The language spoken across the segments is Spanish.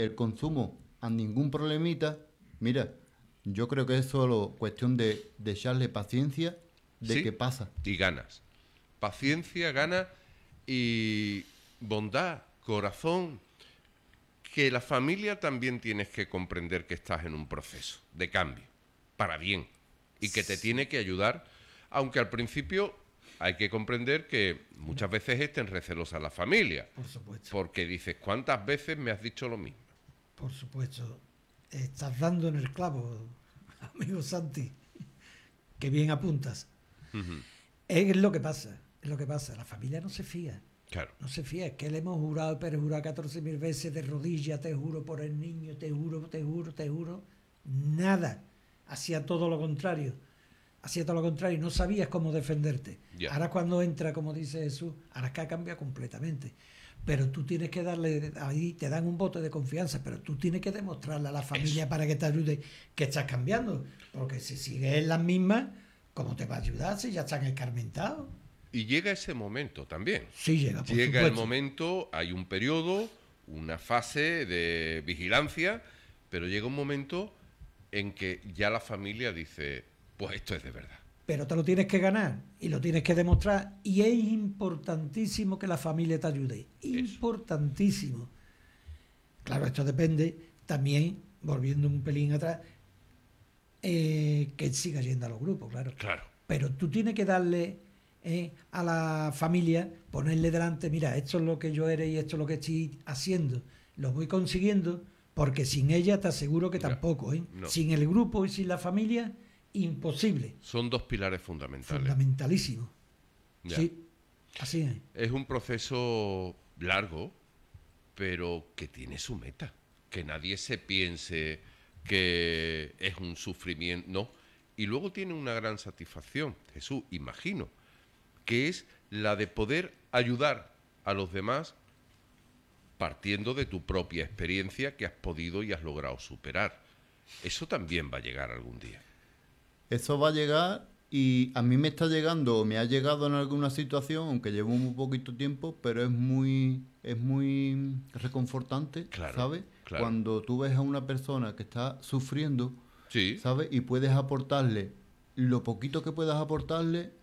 el consumo a ningún problemita, mira, yo creo que es solo cuestión de echarle paciencia, de Sí, que pasa. y ganas. Paciencia, ganas y bondad, corazón. Que la familia también tienes que comprender que estás en un proceso de cambio, para bien, y que te tiene que ayudar, aunque al principio hay que comprender que muchas veces estén recelosas la familia, Por supuesto. porque dices, ¿cuántas veces me has dicho lo mismo? Por supuesto. Estás dando en el clavo, amigo Santi. Que bien apuntas. Ujú. Es lo que pasa. Es lo que pasa. La familia no se fía. Claro, No se fía. Es que le hemos jurado y perjurado 14.000 veces de rodillas. Te juro por el niño. Te juro, te juro, te juro. Nada. Hacía todo lo contrario. Hacía todo lo contrario. No sabías cómo defenderte. Ya. Ahora cuando entra, como dice Jesús, ahora es que ha cambiado completamente. Pero tú tienes que darle, ahí te dan un voto de confianza, pero tú tienes que demostrarle a la familia para que te ayude que estás cambiando. Porque si sigues en las mismas, ¿cómo te va a ayudar si ya están escarmentados? y llega ese momento también. Sí, llega, por Llega el supuesto. momento, hay un periodo, una fase de vigilancia, pero llega un momento en que ya la familia dice, pues esto es de verdad. Pero te lo tienes que ganar y lo tienes que demostrar. Y es importantísimo que la familia te ayude. Importantísimo. Claro, esto depende también, volviendo un pelín atrás, que siga yendo a los grupos, claro. Claro. Pero tú tienes que darle a la familia, ponerle delante, mira, esto es lo que yo era y esto es lo que estoy haciendo. Lo voy consiguiendo, porque sin ella te aseguro que Ya, tampoco. no. Sin el grupo y sin la familia, imposible. Son dos pilares fundamentales. Fundamentalísimo. Ya. Sí, así es. Es un proceso largo, pero que tiene su meta. Que nadie se piense que es un sufrimiento, no. Y luego tiene una gran satisfacción, Jesús, imagino, que es la de poder ayudar a los demás partiendo de tu propia experiencia que has podido y has logrado superar. Eso también va a llegar algún día. Eso va a llegar y a mí me está llegando, o me ha llegado en alguna situación, aunque llevo muy poquito tiempo, pero es muy reconfortante, Claro, ¿sabes? claro. Cuando tú ves a una persona que está sufriendo, Sí, ¿sabes? Y puedes aportarle lo poquito que puedas aportarle,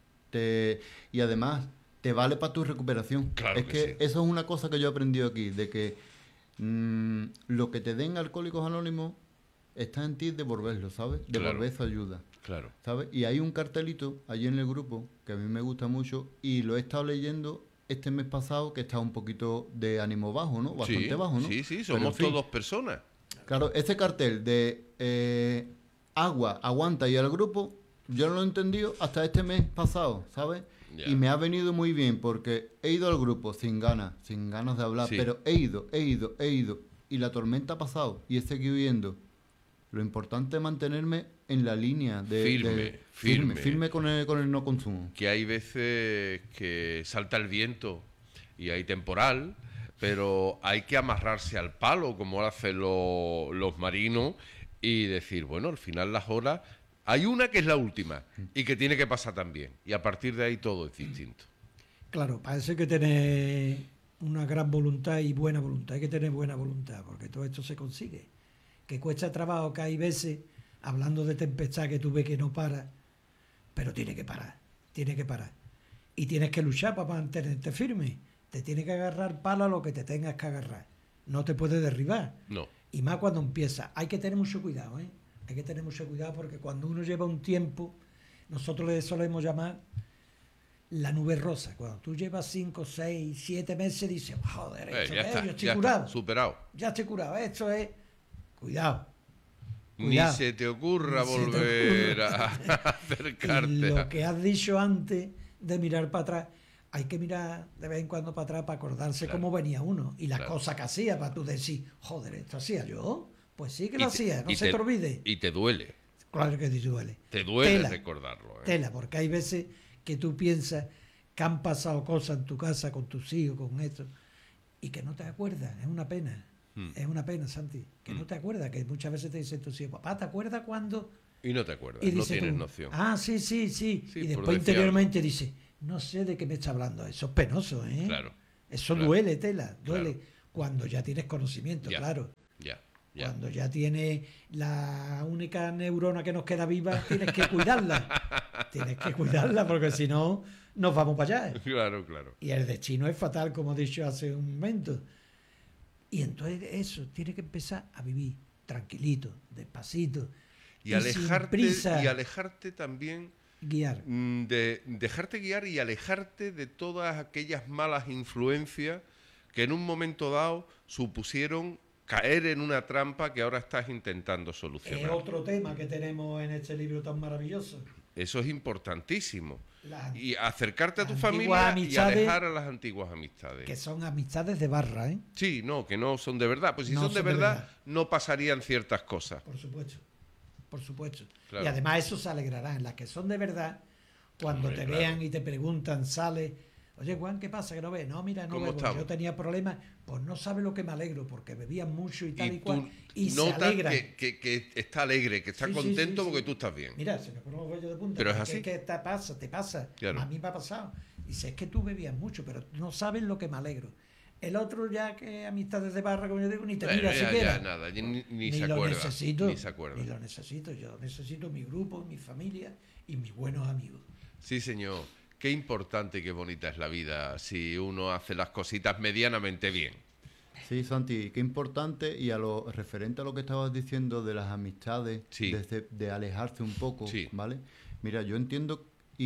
y además te vale para tu recuperación. Claro Es que que sí. eso es una cosa que yo he aprendido aquí, de que lo que te den Alcohólicos Anónimos está en ti devolverlo, ¿sabes? Claro. Devolver su ayuda. claro. ¿Sabes? Y hay un cartelito allí en el grupo que a mí me gusta mucho y lo he estado leyendo este mes pasado, que está un poquito de ánimo bajo, ¿no? Bastante Sí, bajo, ¿no? sí, sí, Pero, somos en fin, todos personas. claro, ese cartel de agua, aguanta y al grupo, yo no lo he entendido hasta este mes pasado, ¿sabes? Ya. Y me ha venido muy bien porque he ido al grupo sin ganas de hablar, Sí. pero he ido y la tormenta ha pasado y he seguido yendo. Lo importante es mantenerme en la línea firme con el no consumo. Que hay veces que salta el viento y hay temporal, pero hay que amarrarse al palo como hacen los marinos y decir, bueno, al final las olas, hay una que es la última y que tiene que pasar también. Y a partir de ahí todo es distinto. Claro, para eso hay que tener una gran voluntad y buena voluntad. Hay que tener buena voluntad, porque todo esto se consigue. Que cuesta trabajo, que hay veces, hablando de tempestad, que tú ves que no para, pero tiene que parar. Y tienes que luchar para mantenerte firme. Te tienes que agarrar palo a lo que te tengas que agarrar. No te puedes derribar. No, Y más cuando empieza. Hay que tener mucho cuidado, ¿eh? Hay que tener mucho cuidado porque cuando uno lleva un tiempo, nosotros le solemos llamar la nube rosa. Cuando tú llevas 5, 6, 7 meses, dices, joder, esto ya es, está, yo estoy ya curado. está, superado. Ya estoy curado, esto es... Cuidado. Ni se te ocurra Ni se te volver ocurra. a acercarte. Y lo que has dicho antes de mirar para atrás, hay que mirar de vez en cuando para atrás para acordarse Claro. cómo venía uno y las Claro. cosas que hacía, para tú decir, joder, esto hacía yo. Pues sí que lo Y hacía, no y se te olvide. Y te duele. Claro que te duele. Te duele Tela, recordarlo. Tela, porque hay veces que tú piensas que han pasado cosas en tu casa con tus hijos, con esto, y que no te acuerdas. Es una pena. Es una pena, Santi, que no te acuerdas, que muchas veces te dicen tus hijos, papá, ¿te acuerdas cuando? Y no te acuerdas, Y no dices tienes tú, noción. ah, sí. Sí, Y por después decir interiormente dice, no sé de qué me está hablando. Eso es penoso, ¿eh? Claro, Eso claro. duele, Tela, duele. Claro. cuando ya tienes conocimiento, claro. Ya. Cuando ya tienes la única neurona que nos queda viva, tienes que cuidarla. Tienes que cuidarla porque si no, nos vamos para allá. Claro. Y el destino es fatal, como he dicho hace un momento. Y entonces eso, tiene que empezar a vivir tranquilito, despacito. Y alejarte, sin prisa, y alejarte también... guiar. De dejarte guiar y alejarte de todas aquellas malas influencias que en un momento dado supusieron caer en una trampa que ahora estás intentando solucionar. Es otro tema que tenemos en este libro tan maravilloso. Eso es importantísimo. Y acercarte a tu antiguas familia y amistades, alejar a las antiguas amistades. que son amistades de barra, ¿eh? Sí, no, que no son de verdad. Pues si No son de son de verdad, verdad. no pasarían ciertas cosas. Por supuesto. Por supuesto. Claro. Y además eso se alegrarán. Las que son de verdad, cuando Hombre, te claro. vean y te preguntan, sale, oye, Juan, ¿qué pasa que no ves? No, mira, no ¿Cómo bebo. estamos? Yo tenía problemas. Pues no sabe lo que me alegro, porque bebían mucho y tal y tú cual. Y se notas alegran. que está alegre, que está Sí, sí, contento sí, porque sí. tú estás bien. Mira, se me ponen los vellos de punta. Pero es porque así. que te pasa. Claro. A mí me ha pasado. Dice, es que tú bebías mucho, pero no sabes lo que me alegro. El otro ya que amistades de barra, como yo digo, ni te mira siquiera. Ya nada, ni se lo acuerda. necesito. Ni se acuerda. Ni lo necesito. Yo necesito mi grupo, mi familia y mis buenos amigos. Sí, señor. Qué importante y qué bonita es la vida si uno hace las cositas medianamente bien. Sí, Santi, qué importante, y a lo referente a lo que estabas diciendo de las amistades, Sí. de alejarse un poco, Sí. ¿vale? Mira, yo entiendo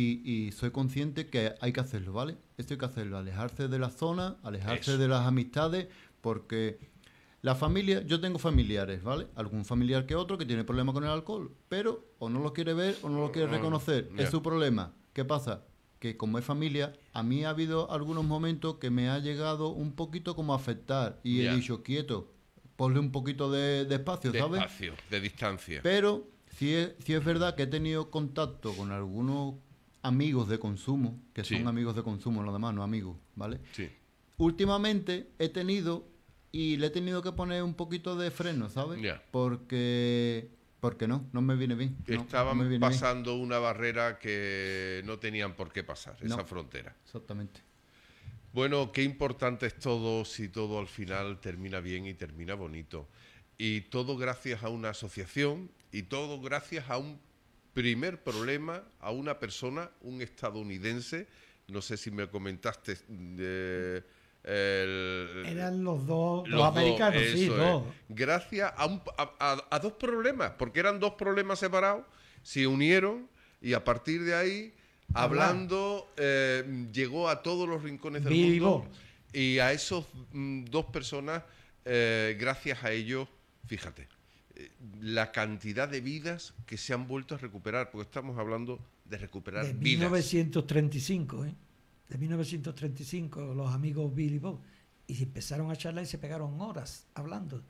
y soy consciente que hay que hacerlo, ¿vale? Esto hay que hacerlo, alejarse de la zona, alejarse Eso. de las amistades, porque la familia, yo tengo familiares, ¿vale? Algún familiar que otro que tiene problemas con el alcohol, pero o no lo quiere ver o no lo quiere reconocer, ya. es su problema. ¿Qué pasa? Que como es familia, a mí ha habido algunos momentos que me ha llegado un poquito como a afectar y Ya. he dicho, quieto, ponle un poquito de espacio, De ¿sabes? espacio, de distancia. Pero sí es verdad que he tenido contacto con algunos amigos de consumo, que Sí. son amigos de consumo, los demás no amigos, ¿vale? Sí. Últimamente he tenido y le he tenido que poner un poquito de freno, ¿sabes? Ya. Porque no me viene bien. no Estaban me viene bien. pasando una barrera que no tenían por qué pasar, esa No. frontera. Exactamente. Bueno, qué importante es todo si todo al final termina bien y termina bonito. Y todo gracias a una asociación y todo gracias a un primer problema, a una persona, un estadounidense, no sé si me comentaste, Eran los dos, los los americanos, sí, eso es. dos. Gracias a dos problemas, porque eran dos problemas separados, se unieron y a partir de ahí, hablando, llegó a todos los rincones del Vivo. mundo. Y a esos dos personas, gracias a ellos, fíjate, la cantidad de vidas que se han vuelto a recuperar, porque estamos hablando de recuperar De vidas. 1935, ¿eh? De 1935, los amigos Billy Bob. Y se empezaron a charlar y se pegaron horas hablando.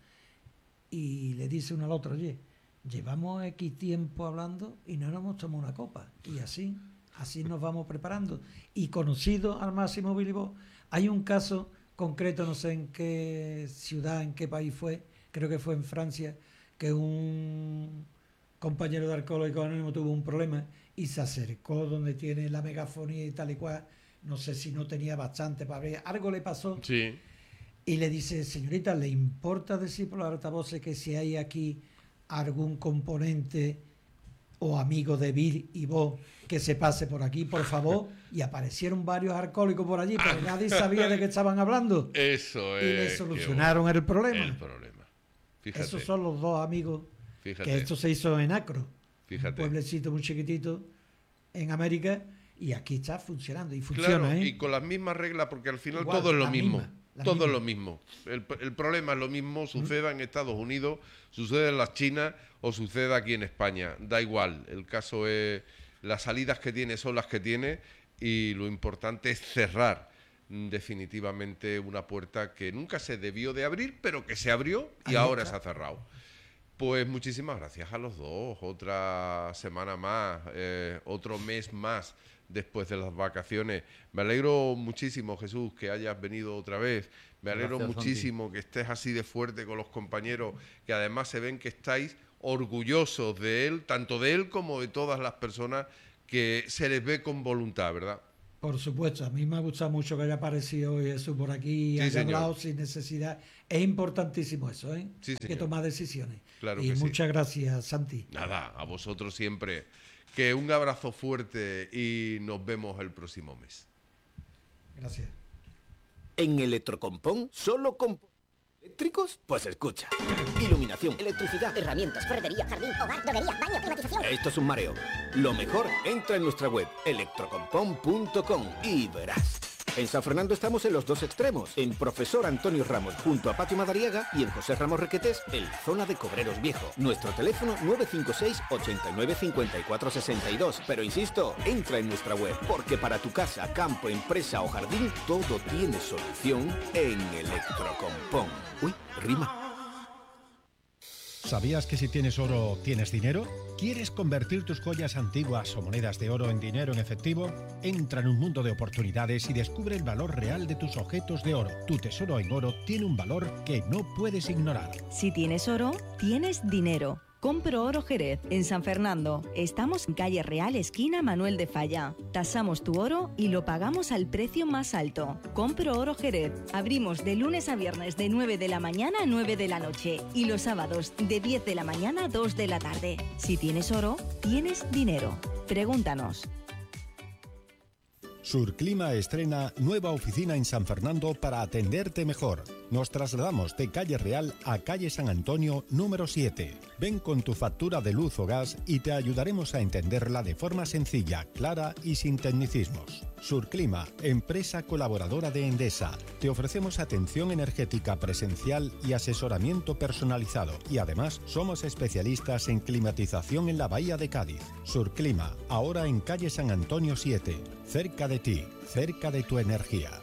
Y le dice uno al otro, oye, llevamos X tiempo hablando y no nos hemos tomado una copa. Y así nos vamos preparando. Y conocido al máximo Billy Bob, hay un caso concreto, no sé en qué ciudad, en qué país fue, creo que fue en Francia, que un compañero de Alcohólicos Anónimos tuvo un problema y se acercó donde tiene la megafonía y tal y cual, no sé si no tenía bastante para ver, algo le pasó, Sí. y le dice, señorita, ¿le importa decir por los altavoces que si hay aquí algún componente o amigo de Bill y vos que se pase por aquí, por favor? Y aparecieron varios alcohólicos por allí, pero nadie sabía de qué estaban hablando. Eso es. Y le solucionaron el problema. El problema. Fíjate. Esos son los dos amigos. Fíjate. Que esto se hizo en Acro, Fíjate. un pueblecito muy chiquitito en América, y aquí está funcionando. Y funciona, Claro, ¿eh? y con las mismas reglas, porque al final Igual, todo es lo las mismo. mismas, las Todo es mismas. lo mismo. El problema es lo mismo, suceda en Estados Unidos, sucede en las Chinas o suceda aquí en España. Da igual. El caso es, las salidas que tiene son las que tiene y lo importante es cerrar definitivamente una puerta que nunca se debió de abrir, pero que se abrió y Ahí ahora está. se ha cerrado. Pues muchísimas gracias a los dos. Otra semana más, otro mes más después de las vacaciones. Me alegro muchísimo, Jesús, que hayas venido otra vez. Me alegro Gracias, muchísimo que estés así de fuerte con los compañeros, que además se ven que estáis orgullosos de él, tanto de él como de todas las personas que se les ve con voluntad, ¿verdad? Por supuesto, a mí me ha gustado mucho que haya aparecido hoy Jesús por aquí, Sí, haya señor. hablado sin necesidad. Es importantísimo eso, ¿eh? Sí, Hay que señor. tomar decisiones. Claro y que sí. muchas gracias, Santi. Nada, a vosotros siempre. Que un abrazo fuerte y nos vemos el próximo mes. Gracias. En Electrocompón, solo con eléctricos, pues escucha. Iluminación, Electricidad, herramientas, ferretería, jardín, hogar, droguería, baño, climatización. esto es un mareo. Lo mejor, entra en nuestra web, electrocompón.com, y verás. En San Fernando estamos en los dos extremos, en Profesor Antonio Ramos, junto a Patio Madariaga, y en José Ramos Requetés, en la zona de Cobreros Viejo. Nuestro teléfono 956 89 54 62. Pero insisto, entra en nuestra web, porque para tu casa, campo, empresa o jardín, todo tiene solución en Electrocompón. Uy, rima. ¿Sabías que si tienes oro, tienes dinero? ¿Quieres convertir tus joyas antiguas o monedas de oro en dinero en efectivo? Entra en un mundo de oportunidades y descubre el valor real de tus objetos de oro. Tu tesoro en oro tiene un valor que no puedes ignorar. Si tienes oro, tienes dinero. Compro Oro Jerez, en San Fernando. Estamos en calle Real, esquina Manuel de Falla. Tasamos tu oro y lo pagamos al precio más alto. Compro Oro Jerez. Abrimos de lunes a viernes de 9 de la mañana a 9 de la noche. Y los sábados de 10 de la mañana a 2 de la tarde. Si tienes oro, tienes dinero. Pregúntanos. Surclima estrena nueva oficina en San Fernando para atenderte mejor. Nos trasladamos de calle Real a calle San Antonio número 7. Ven con tu factura de luz o gas y te ayudaremos a entenderla de forma sencilla, clara y sin tecnicismos. Surclima, empresa colaboradora de Endesa. Te ofrecemos atención energética presencial y asesoramiento personalizado. Y además, somos especialistas en climatización en la Bahía de Cádiz. Surclima, ahora en calle San Antonio 7. Cerca de ti, cerca de tu energía.